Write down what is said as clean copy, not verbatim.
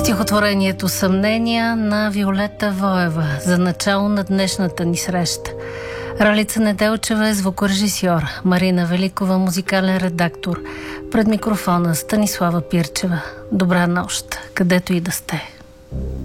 Стихотворението "Съмнения" на Виолета Воева за начало на днешната ни среща. Ралица Неделчева е звукорежисьор, Марина Великова музикален редактор. Пред микрофона Станислава Пирчева. Добра нощ, където и да сте.